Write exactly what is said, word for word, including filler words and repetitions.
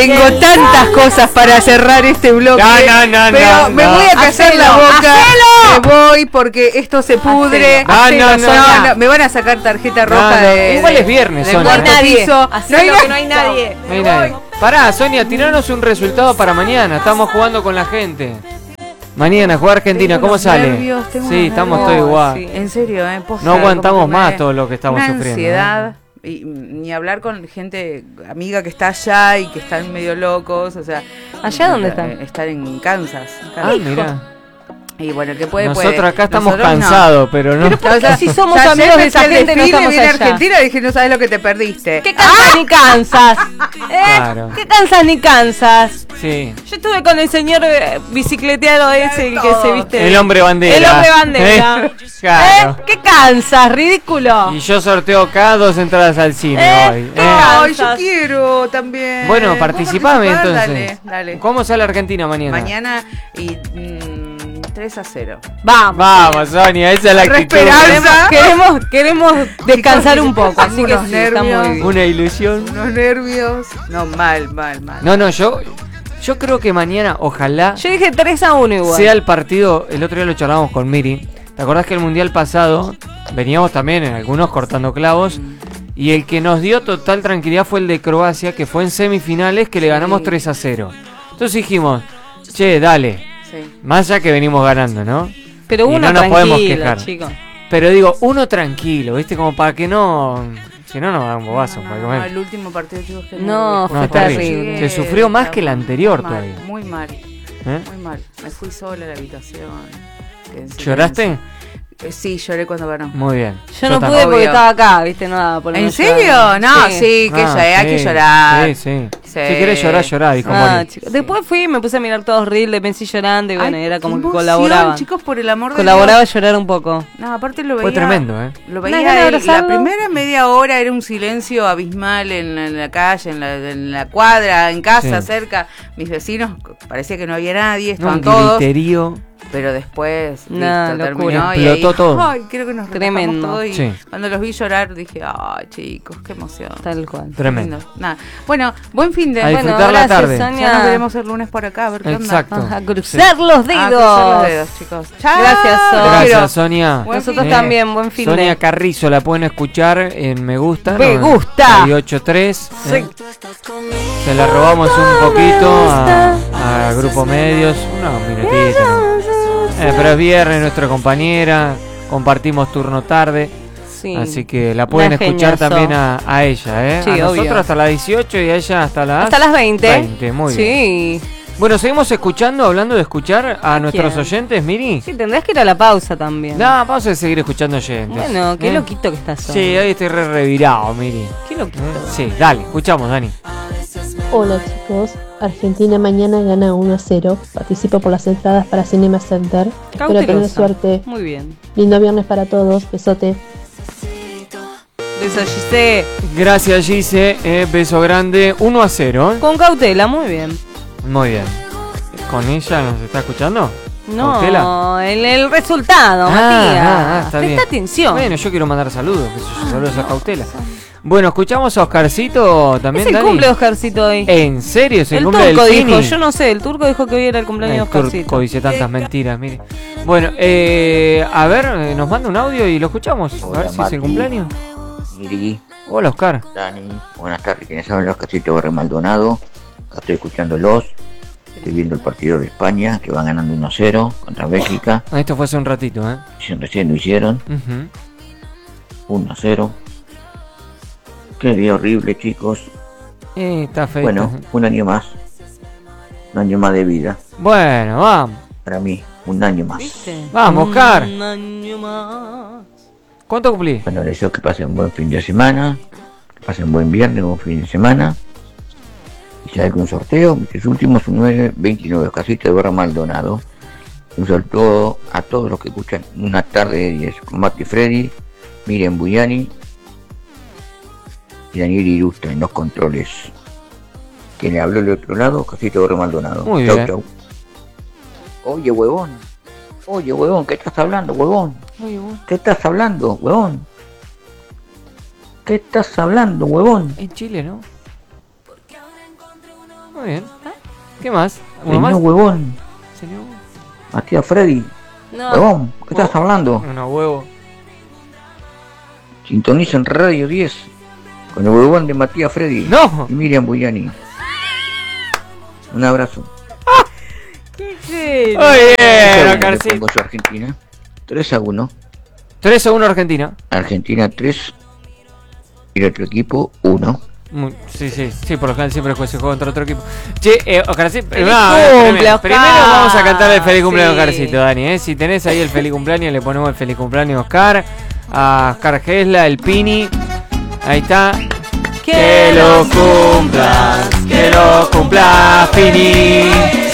Tengo tantas cosas para cerrar este bloque. No, no, no, pero no, me no. voy a callar Hacelo, la boca. hacelo. Me voy porque esto se pudre. No, no, no, no, no. Me van a sacar tarjeta roja No, no. de. Igual de- es viernes, de Sonia. No hay cuarto nadie. piso. Hacelo, que no hay nadie. No hay nadie. Pará, Sonia, tiranos un resultado para mañana. Estamos jugando con la gente. Mañana juega Argentina, Tengo ¿cómo unos sale? nervios, tengo Sí, unos estamos nervios. todos igual. Sí, en serio, ¿eh? Posta, No aguantamos como que me- más todo lo que estamos una sufriendo, ansiedad. Y, ni hablar con gente amiga que está allá y que están medio locos, o sea. ¿Allá dónde eh, están? Están en Kansas. en Ah, Kansas. mira. Y bueno, el que puede, Nosotros puede. acá estamos Nosotros no. cansados, pero no. Pero ¿por qué si somos Ya amigos ayer de esa fui al gente no desfile, estamos vine a allá? Argentina y dije, no sabes lo que te perdiste. ¿Qué Kansas ni Kansas? ¿Eh? Claro. ¿Qué Kansas ni Kansas? Sí. Yo estuve con el señor eh, bicicleteado ese, el que se viste. El hombre bandera. El hombre bandera. ¿Eh? Claro. ¿Eh? ¿Qué Kansas? Ridículo. Y yo sorteo cada dos entradas al cine Eh, hoy. ¿qué ¿eh? Ay, yo Kansas. quiero también. Bueno, ¿Vos participame participás? entonces. Dale, dale. ¿Cómo sale Argentina mañana? Mañana y mm, tres a cero. Vamos. Vamos, Sonia, esa es la actitud. Esperanza. Queremos, queremos descansar un poco, así que Unos sí, está nervios. muy bien. Una ilusión. Unos nervios. No, mal, mal, mal. No, no, yo yo creo que mañana, ojalá, Yo dije tres a uno igual. sea el partido. El otro día lo charlábamos con Miri. ¿Te acordás que el mundial pasado veníamos también en algunos cortando clavos? Y el que nos dio total tranquilidad fue el de Croacia, que fue en semifinales, que le ganamos Sí. tres a cero. Entonces dijimos, che, dale, Sí. más allá que venimos ganando, ¿no? Pero Y uno no nos podemos tranquilo, quejar. chicos. Pero digo, uno tranquilo, ¿viste? Como para que no... Si no, nos da un bobazo. No, para no, comer. no, el último partido, chicos, que No, nervios. fue No, terrible. terrible. Se sufrió más que el anterior Muy mal, todavía. Muy mal, ¿Eh? muy mal. Me fui sola a la habitación. Quedé en ¿Lloraste? silencio. Eh, Sí, lloré cuando ganó. Muy bien. Yo, no también. pude porque Obvio. estaba acá, viste, no daba por ¿En no serio? llorar. No, sí, que Ah, lloré, hay que sí, llorar. Sí, sí. Sí. Si querés llorar, llorar, dijo Ah, Moni. chicos. Después fui y me puse a mirar todos reels de Messi llorando y bueno, Ay, era como qué que emoción, colaboraban. chicos, por el amor de Colaboraba a Dios. llorar un poco. No, aparte lo veía. Fue tremendo, ¿eh? Lo Una veía gana de él, la abrazarlo. primera media hora era un silencio abismal en la, en la calle, en la, en la cuadra, en casa, Sí. cerca. Mis vecinos, parecía que no había nadie, No, estaban un todos. griterío. Pero después, Nah, listo, locura. terminó y Explotó ahí, todo. ay, creo que nos relajamos Tremendo. todos y Sí. cuando los vi llorar dije, ay, chicos, qué emoción. Tal cual. Tremendo. Lindo. Nada. Bueno, buen fin de A Bueno, disfrutar la gracias, tarde. Sonia. Ya nos veremos el lunes por acá, a ver qué onda. Exacto. A cruzar los dedos. Ah, cruzar los dedos, chicos. Chao. Gracias, Sol. Los quiero. Gracias, Sonia. Buen Nosotros fin. también, buen fin Sonia de... Carrizo la pueden escuchar en Me Gusta. Me ¿no? gusta. ocho tres. Sí. ¿eh? Se la robamos un poquito a, a Grupo Medios. No, un minutito. ¿no? Eh, pero es viernes, nuestra compañera. Compartimos turno tarde. Sí. Así que la pueden Una escuchar genia, también So. a, a ella, ¿eh? Sí, a obvio. nosotros hasta las dieciocho y a ella hasta las... Hasta las veinte. veinte, muy bien. Sí. Bueno, seguimos escuchando, hablando de escuchar a nuestros quién? oyentes, Miri. Sí, tendrás que ir a la pausa también. No, vamos a seguir escuchando oyentes. Bueno, qué ¿eh? loquito que estás hoy. Sí, hoy estoy re revirado, Miri. Qué loquito. ¿Eh? Sí, dale, escuchamos, Dani. Hola chicos, Argentina mañana gana uno a cero. Participo por las entradas para Cinema Center. Espero tener Cautelosa. suerte. Muy bien. Lindo viernes para todos. Besote. Beso, Giselle. Gracias, Gise. Eh, beso grande. uno a cero. ¿eh? Con cautela, muy bien. Muy bien. ¿Con ella nos está escuchando? ¿Cautela? No, el, el resultado, Ah, Matías. ah, ah, está Presta bien. atención. Bueno, yo quiero mandar saludos. Que yo, saludos a Cautela. Bueno, escuchamos a Oscarcito también, es el Dani. cumple de Oscarcito hoy. ¿En serio? ¿Es el, el cumple turco del dijo, Fini? yo no sé, el turco dijo que hoy era el cumpleaños de El turco Oscarcito. dice tantas mentiras, mire. Bueno, eh, a ver, eh, nos manda un audio y lo escuchamos. A Hola, ver si es Mati. el cumpleaños. Miri, Hola, Oscar. Dani, buenas tardes. Quienes hablan, los Casito Barre Maldonado. Acá estoy escuchándolos. Estoy viendo el partido de España, que van ganando uno a cero contra Bélgica. Ah, esto fue hace un ratito, ¿eh? Recién, recién lo hicieron, Ujú. uno a cero. Qué día horrible, chicos. Eh, está feo. Bueno, un año más. Un año más de vida. Bueno, vamos. Para mí, un año más. ¿Viste? Vamos, Oscar. Un año más. ¿Cuánto cumplí? Bueno, les deseo que pasen un buen fin de semana. Que pasen un buen viernes, un buen fin de semana. Y ya hay un sorteo. Mis últimos son nueve veintinueve. Casito de Barra Maldonado. Un saludo a todos los que escuchan Una Tarde de diez con Mati Freddy, Miriam Buñani y Daniel Irusta en los controles. Quien le habló del otro lado, Casito de Barra Maldonado. Muy Chau, bien. chau. Oye, huevón. Oye, huevón, ¿qué estás hablando, huevón? ¿Qué estás hablando, huevón? ¿Qué estás hablando, huevón? En Chile, ¿no? Muy bien. ¿Qué más? ¿Uno Señor más? huevón, Señor. Matías Freddy. No. Huevón, ¿qué estás hablando? No, huevo. Sintonicen Radio diez con el huevón de Matías Freddy ¡No! y Miriam Buyani. Un abrazo. Qué genio. Muy bien, Le pongo Oscarcito. su Argentina. tres a uno. tres a uno Argentina. Argentina tres. Y el otro equipo uno. Muy- Sí, sí, sí, por lo general siempre se juega contra otro equipo. Che, eh, Oscarcito, ¡Feliz no, eh, cumple, primero, Oscar! primero vamos a cantar el feliz cumpleaños a Sí. Oscarcito, Dani, eh. Si tenés ahí el feliz cumpleaños, le ponemos el feliz cumpleaños a Oscar, a Oscar Gesla, el Pini. Ahí está. Que lo cumplas, que lo cumplas, Pini.